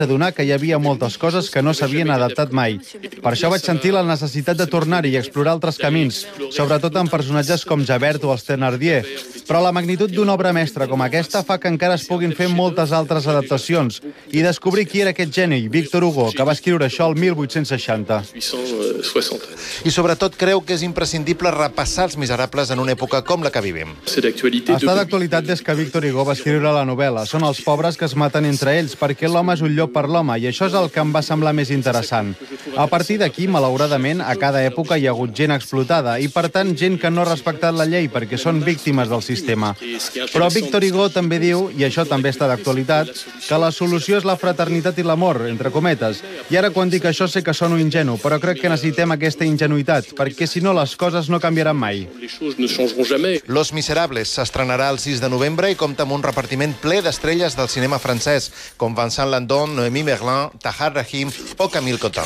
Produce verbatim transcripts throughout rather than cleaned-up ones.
adonar que hi havia moltes coses que no s'havien adaptat mai. Per això vaig sentir la necessitat de tornar-hi i explorar altres camins, sobretot amb personatges com Javert o els Thénardier. Però la magnitud d'una obra mestra com aquesta fa que encara es puguin fer moltes altres adaptacions i descobrir qui era aquest geni, Victor Hugo, que va escriure això el mil vuit-cents seixanta. I sobretot creu que és imprescindible repassar Els Miserables en una època com la que vivim. Està d'actualitat des que Victor Hugo va escriure la novel·la. Són els pobres que es maten entre ells, perquè l'home és un llop per l'home, i això és el que em va semblar més interessant. A partir d'aquí, malauradament, a cada època hi ha hagut gent explotada, i per tant gent que no ha respectat la llei perquè són víctimes del sistema. Però Victor Hugo també diu, i això també està d'actualitat, que la solució és la fraternitat i l'amor, entre cometes. I ara quan dic això sé que sono ingenu, però crec que necessitem aquesta ingenuïtat, perquè si no les coses no canviaran mai. Los Miserables s'estrenarà el sis de novembre i compta amb un repartiment ple d'estrelles del cinema francès, com Vincent Landon, Noémie Merlan, Tahar Rahim o Camille Cottin.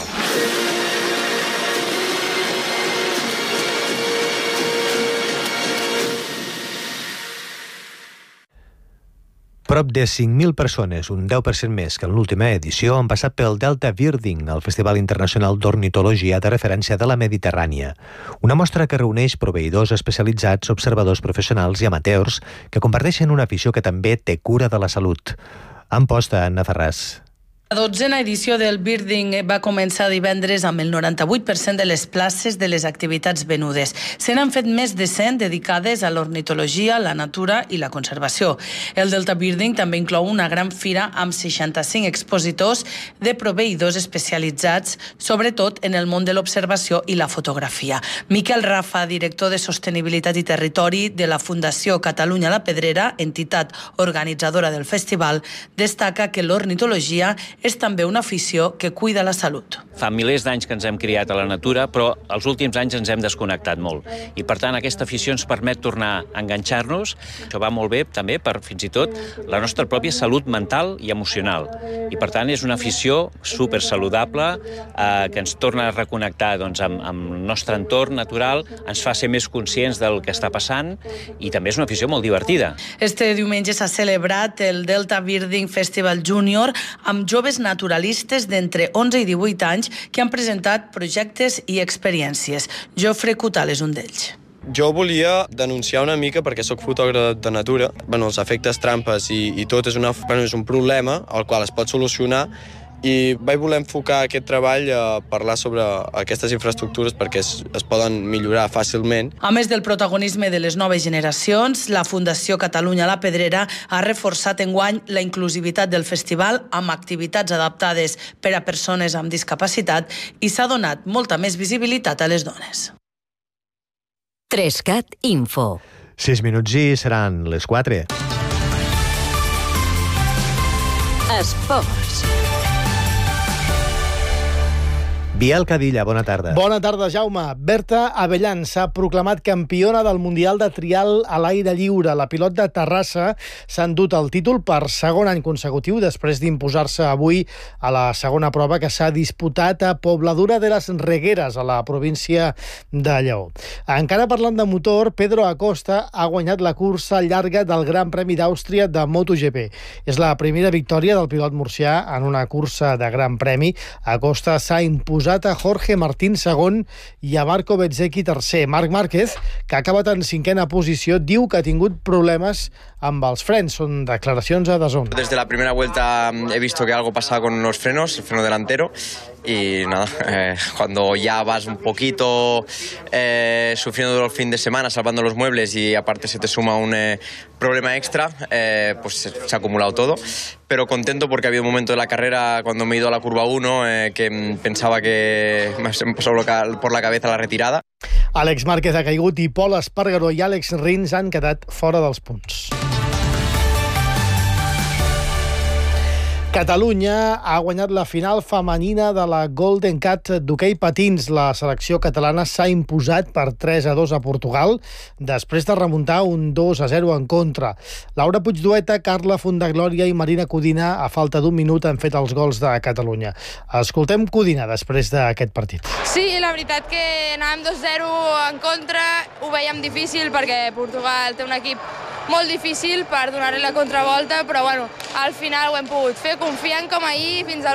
Prop de cinc mil persones, un deu per cent més que en l'última edició, han passat pel Delta Birding, el Festival Internacional d'Ornitologia de referència de la Mediterrània. Una mostra que reuneix proveïdors especialitzats, observadors professionals i amateurs que comparteixen una afició que també té cura de la salut. Amposta, Anna Ferràs. La dotzena edició del Birding va començar divendres amb el noranta-vuit per cent de les places de les activitats venudes. Se n'han fet més de cent dedicades a l'ornitologia, la natura i la conservació. El Delta Birding també inclou una gran fira amb seixanta-cinc expositors de proveïdors especialitzats, sobretot en el món de l'observació i la fotografia. Miquel Rafa, director de Sostenibilitat i Territori de la Fundació Catalunya La Pedrera, entitat organitzadora del festival, destaca que l'ornitologia és també una afició que cuida la salut. Fa milers d'anys que ens hem criat a la natura, però els últims anys ens hem desconnectat molt. I, per tant, aquesta afició ens permet tornar a enganxar-nos. Això va molt bé, també, per fins i tot la nostra pròpia salut mental i emocional. I, per tant, és una afició supersaludable eh, que ens torna a reconnectar doncs, amb, amb el nostre entorn natural, ens fa ser més conscients del que està passant i també és una afició molt divertida. Este diumenge s'ha celebrat el Delta Birding Festival Junior amb joves naturalistes d'entre onze i divuit anys que han presentat projectes i experiències. Jofre Cutal és un d'ells. Jo volia denunciar una mica, perquè sóc fotògraf de natura, bueno, els efectes trampes i, i tot és, una, bueno, és un problema al qual es pot solucionar, i vaig voler enfocar aquest treball a parlar sobre aquestes infraestructures perquè es, es poden millorar fàcilment. A més del protagonisme de les noves generacions, la Fundació Catalunya La Pedrera ha reforçat enguany la inclusivitat del festival amb activitats adaptades per a persones amb discapacitat i s'ha donat molta més visibilitat a les dones. Trescat Info. Sis minuts i seran les quatre. Esports. Biel Cadilla, bona tarda. Bona tarda, Jaume. Berta Avellán s'ha proclamat campiona del Mundial de Trial a l'aire lliure. La pilot de Terrassa s'ha endut el títol per segon any consecutiu després d'imposar-se avui a la segona prova que s'ha disputat a Pobladura de les Regueres, a la província de Lleó. Encara parlant de motor, Pedro Acosta ha guanyat la cursa llarga del Gran Premi d'Àustria de MotoGP. És la primera victòria del pilot murcià en una cursa de Gran Premi. Acosta s'ha imposat a Jorge Martín segon i a Marco Bezzecchi tercer. Marc Márquez, que ha acabat en cinquena posició, diu que ha tingut problemes amb els frens. Són declaracions a D A Z N. Desde la primera vuelta he visto que algo pasaba con los frenos, el freno delantero, y nada, eh, cuando ya vas un poquito eh, sufriendo el fin de semana, salvando los muebles y aparte se te suma un eh, problema extra, eh, pues se, se ha acumulado todo. Pero contento porque ha habido un momento de la carrera cuando me he ido a la curva uno eh, que pensaba que me pasó por la cabeza la retirada. Àlex Márquez ha caigut i Pol Espargaró i Àlex Rins han quedat fora dels punts. Catalunya ha guanyat la final femenina de la Golden Cat d'hoquei patins. La selecció catalana s'ha imposat per tres a dos a Portugal després de remuntar un dos a zero en contra. Laura Puigdueta, Carla Fondaglòria i Marina Codina, a falta d'un minut, han fet els gols de Catalunya. Escoltem Codina després d'aquest partit. Sí, la veritat que anàvem dos zero en contra, ho veiem difícil perquè Portugal té un equip molt difícil per donar-li la contravolta, però bueno, al final ho hem pogut fer, confiant com ahir fins al